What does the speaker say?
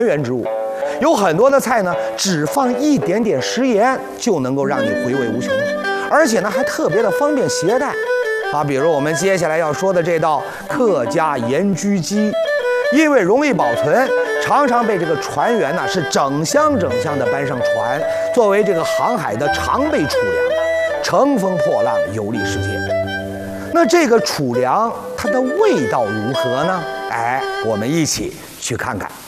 源之物。有很多的菜呢，只放一点点食盐就能够让你回味无穷，而且呢还特别的方便携带。啊，比如我们接下来要说的这道客家盐焗鸡，因为容易保存，常常被这个船员呢是整箱整箱的搬上船，作为这个航海的常备储粮，乘风破浪，游历世界。那这个储粮它的味道如何呢？哎，我们一起去看看。